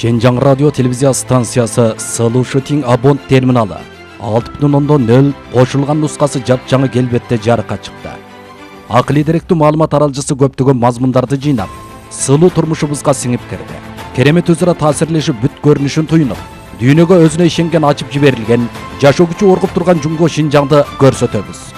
Şenjan Radyo Televizya Stansiyası Solution Abon terminali 6.0 qo'shilgan nusxasi jap-жаңы kelbetde jarıqqa chiqdi. Aqli direktүү ma'lumot taralgısı көптөгөн mazmunlardı жыйнап, сылуу турмушубузга сиңип кирди. Керемет өзара таасирлешип бүт көрүнүшүн туйунуп, дүйнөгө өзүнө ишенген ачып жиберилген, жашоо күчү оргуп турган Жумго Шинжаңды көрсөтөбүз.